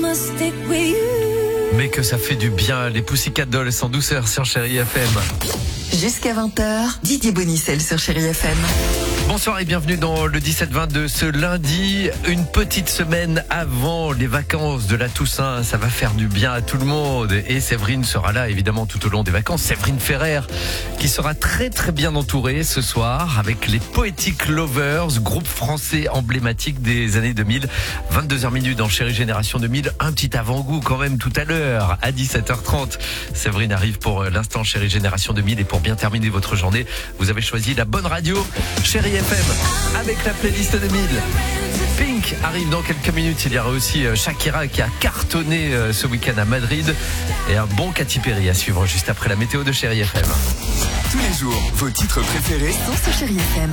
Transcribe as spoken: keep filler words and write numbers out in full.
Mais que ça fait du bien, les Pussycat Dolls en douceur sur Chérie F M. Jusqu'à vingt heures, Didier Bonicel sur Chérie F M. Bonsoir et bienvenue dans le dix-sept vingt de ce lundi. Une petite semaine avant les vacances de la Toussaint. Ça va faire du bien à tout le monde. Et Séverine sera là évidemment tout au long des vacances. Séverine Ferrer qui sera très très bien entourée ce soir avec les Poetic Lovers, groupe français emblématique des années deux mille. vingt-deux heures minutes dans Chérie Génération deux mille. Un petit avant-goût quand même tout à l'heure à dix-sept heures trente. Séverine arrive pour l'instant Chérie Génération deux mille. Et pour bien terminer votre journée, vous avez choisi la bonne radio, Chérie F M, avec la playlist deux mille. Pink arrive dans quelques minutes. Il y aura aussi Shakira qui a cartonné ce week-end à Madrid. Et un bon Katy Perry à suivre juste après la météo de Chérie F M. Tous les jours, vos titres préférés sont sur Chérie F M.